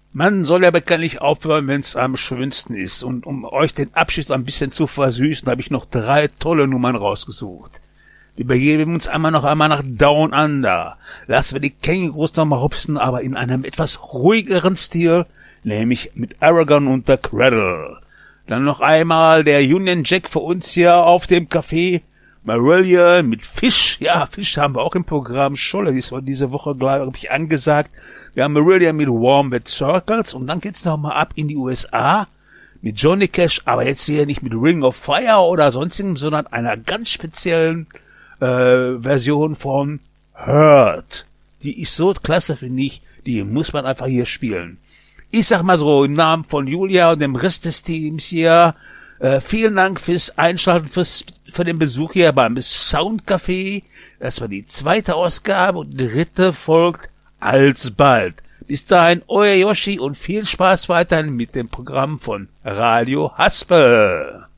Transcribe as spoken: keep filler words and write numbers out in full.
Man soll ja bekanntlich aufhören, wenn's am schönsten ist. Und um euch den Abschied ein bisschen zu versüßen, habe ich noch drei tolle Nummern rausgesucht. Wir begeben uns einmal noch einmal nach Down Under. Lassen wir die Kängurus noch mal hopsen, aber in einem etwas ruhigeren Stil, nämlich mit Aragon und The Cradle. Dann noch einmal der Union Jack für uns hier auf dem Café. Marillion mit Fisch. Ja, Fisch haben wir auch im Programm. Scholle ist diese Woche, glaube ich, angesagt. Wir haben Marillion mit Warm Wet Circles. Und dann geht's noch mal ab in die U S A mit Johnny Cash. Aber jetzt hier nicht mit Ring of Fire oder sonstigem, sondern einer ganz speziellen äh, Version von Hurt. Die ist so klasse, finde ich. Die muss man einfach hier spielen. Ich sag mal so, im Namen von Julia und dem Rest des Teams hier, äh, vielen Dank fürs Einschalten, fürs, für den Besuch hier beim Soundcafé. Das war die zweite Ausgabe und die dritte folgt alsbald. Bis dahin, euer Yoshi und viel Spaß weiterhin mit dem Programm von Radio Haspel.